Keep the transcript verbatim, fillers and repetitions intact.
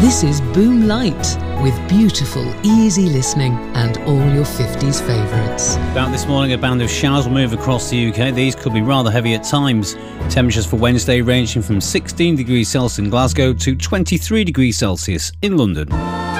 This is Boom Light, with beautiful, easy listening and all your fifties favourites. About this morning, a band of showers will move across the U K. These could be rather heavy at times. Temperatures for Wednesday ranging from sixteen degrees Celsius in Glasgow to twenty-three degrees Celsius in London.